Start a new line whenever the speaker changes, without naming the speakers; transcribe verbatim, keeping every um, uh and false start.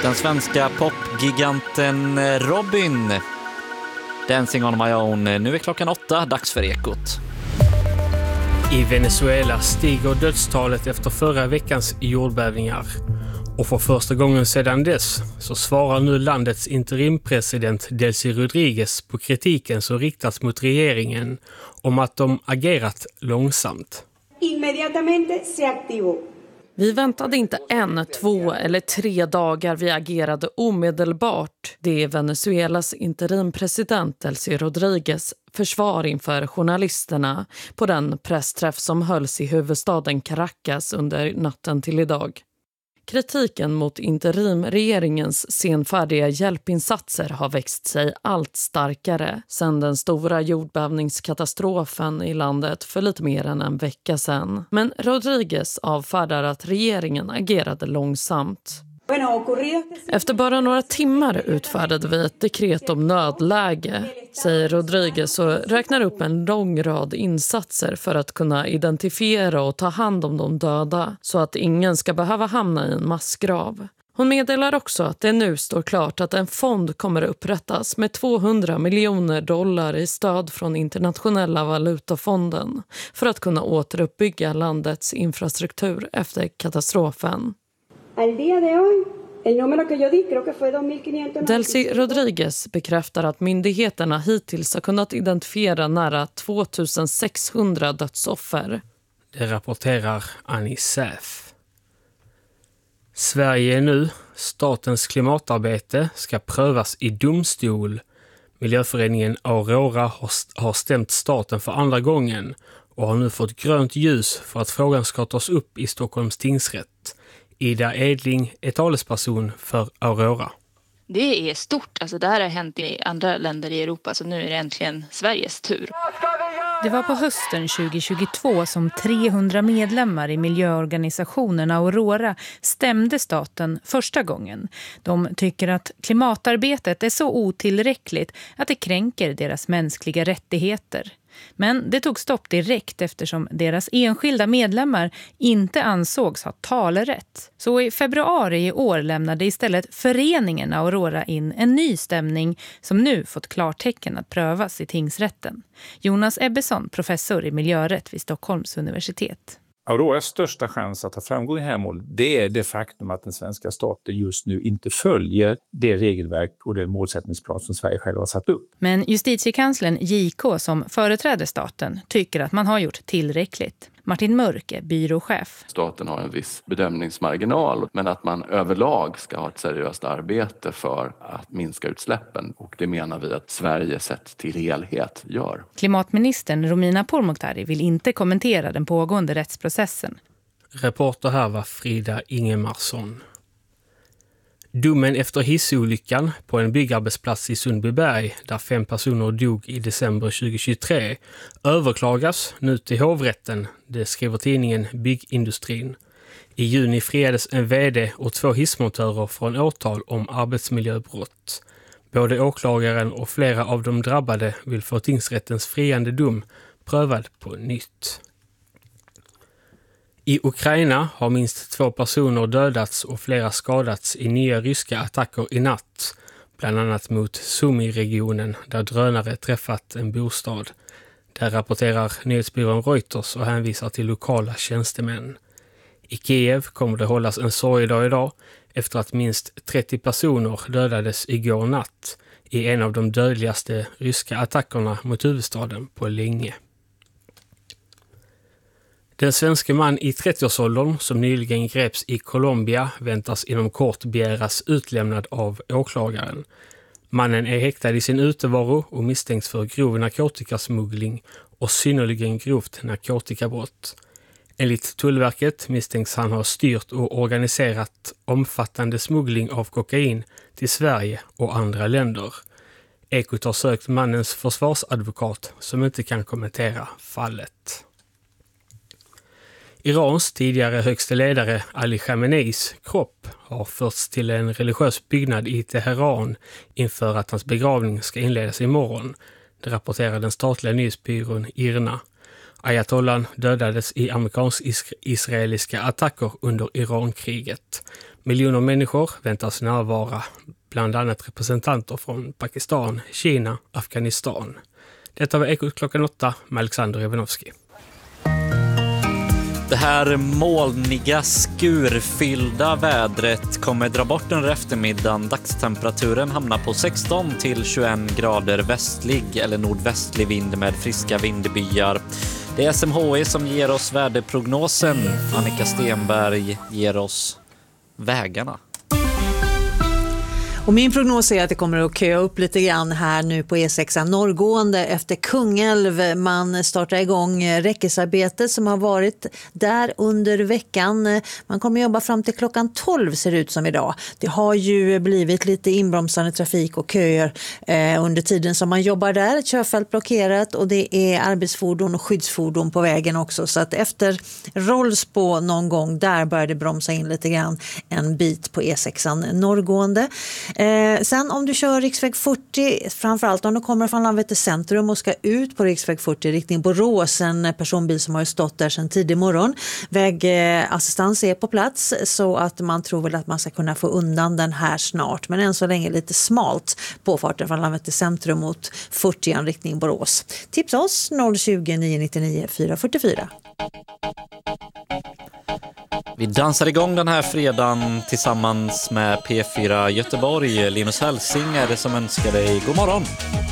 Den svenska popgiganten Robyn, Dancing on my own. Nu är klockan åtta, dags för Ekot.
I Venezuela stiger dödstalet efter förra veckans jordbävningar. Och för första gången sedan dess så svarar nu landets interimpresident Delcy Rodríguez på kritiken som riktats mot regeringen om att de agerat långsamt.
Inmediatamente se activó.
Vi väntade inte en, två eller tre dagar, vi agerade omedelbart. Det är Venezuelas interimpresident Delcy Rodríguez försvar inför journalisterna på den pressträff som hölls i huvudstaden Caracas under natten till idag. Kritiken mot interimregeringens senfärdiga hjälpinsatser har växt sig allt starkare sedan den stora jordbävningskatastrofen i landet för lite mer än en vecka sedan. Men Rodríguez avfärdar att regeringen agerade långsamt. Efter bara några timmar utfärdade vi ett dekret om nödläge, säger Rodríguez och räknar upp en lång rad insatser för att kunna identifiera och ta hand om de döda så att ingen ska behöva hamna i en massgrav. Hon meddelar också att det nu står klart att en fond kommer att upprättas med tvåhundra miljoner dollar i stöd från Internationella valutafonden för att kunna återuppbygga landets infrastruktur efter katastrofen.
Al día de hoy, el número que yo di creo que fue dos mil quinientos.
Delcy Rodríguez bekräftar att myndigheterna hittills har kunnat identifiera nära tvåtusensexhundra dödsoffer.
Det rapporterar Anisef. Sverige nu, statens klimatarbete ska prövas i domstol. Miljöföreningen Aurora har stämt staten för andra gången och har nu fått grönt ljus för att frågan ska tas upp i Stockholms tingsrätt. Ida Edling är talesperson för Aurora.
Det är stort. Alltså det här har hänt i andra länder i Europa, så nu är det äntligen Sveriges tur.
Det var på hösten tjugohundratjugotvå som trehundra medlemmar i miljöorganisationen Aurora stämde staten första gången. De tycker att klimatarbetet är så otillräckligt att det kränker deras mänskliga rättigheter. Men det tog stopp direkt eftersom deras enskilda medlemmar inte ansågs ha talerätt. Så i februari i år lämnade istället föreningen Aurora in en ny stämning som nu fått klartecken att prövas i tingsrätten. Jonas Ebbesson, professor i miljörätt vid Stockholms universitet.
Auroras största chans att ha framgång i det här målet, det är det faktum att den svenska staten just nu inte följer det regelverk och det målsättningsplan som Sverige själv har satt upp.
Men justitiekanslern J K som företräder staten tycker att man har gjort tillräckligt. Martin Mörk är byråchef.
Staten har en viss bedömningsmarginal, men att man överlag ska ha ett seriöst arbete för att minska utsläppen. Och det menar vi att Sverige sett till helhet gör.
Klimatministern Romina Pourmokhtari vill inte kommentera den pågående rättsprocessen.
Reporter här var Frida Ingemarsson. Domen efter hissolyckan på en byggarbetsplats i Sundbyberg där fem personer dog i december tjugohundratjugotre överklagas nu till hovrätten, det skriver tidningen Byggindustrin. I juni friades en vd och två hissmontörer från åtal om arbetsmiljöbrott. Både åklagaren och flera av de drabbade vill få tingsrättens friande dom prövad på nytt. I Ukraina har minst två personer dödats och flera skadats i nya ryska attacker i natt, bland annat mot Sumy-regionen där drönare träffat en bostad. Där rapporterar nyhetsbyrån Reuters och hänvisar till lokala tjänstemän. I Kiev kommer det hållas en sorgedag idag efter att minst trettio personer dödades igår natt i en av de dödligaste ryska attackerna mot huvudstaden på länge. Den svenska man i trettioårsåldern som nyligen greps i Colombia väntas inom kort begäras utlämnad av åklagaren. Mannen är häktad i sin utevaro och misstänks för grov narkotikasmuggling och synnerligen grovt narkotikabrott. Enligt Tullverket misstänks han ha styrt och organiserat omfattande smuggling av kokain till Sverige och andra länder. Ekot har sökt mannens försvarsadvokat som inte kan kommentera fallet. Irans tidigare högste ledare Ali Khameneis kropp har förts till en religiös byggnad i Teheran inför att hans begravning ska inledas imorgon. Det rapporterar den statliga nyhetsbyrån Irna. Ayatollan dödades i amerikansk-israeliska attacker under Irankriget. Miljoner människor väntas närvara, bland annat representanter från Pakistan, Kina, Afghanistan. Detta var Ekot klockan åtta med Alexander Ivanovski.
Det här molniga, skurfyllda vädret kommer dra bort under eftermiddagen. Dagstemperaturen hamnar på sexton till tjugoett grader västlig eller nordvästlig vind med friska vindbyar. Det är S M H I som ger oss väderprognosen. Annika Stenberg ger oss vägarna.
Och min prognos är att det kommer att köa upp lite grann här nu på E sex norrgående efter Kungälv. Man startar igång räckesarbetet som har varit där under veckan. Man kommer jobba fram till klockan tolv ser det ut som idag. Det har ju blivit lite inbromsande trafik och köer eh, under tiden som man jobbar där. Ett körfält blockerat och det är arbetsfordon och skyddsfordon på vägen också. Så att efter Rollsbo någon gång där börjar det bromsa in lite grann en bit på E sex norrgående. Eh, sen om du kör riksväg fyrtio, framförallt om du kommer från Landvetter centrum och ska ut på riksväg fyrtio i riktning Borås, en personbil som har stått där sedan tidig morgon. Vägassistans är på plats så att man tror väl att man ska kunna få undan den här snart. Men än så länge lite smalt påfarten från Landvetter centrum mot fyrtio i riktning Borås. Tipsa oss noll tjugo, nio nittionio, fyra fyrtiofyra.
Vi dansar igång den här fredagen tillsammans med P fyra Göteborg. Linus Hälsing är det som önskar dig god morgon.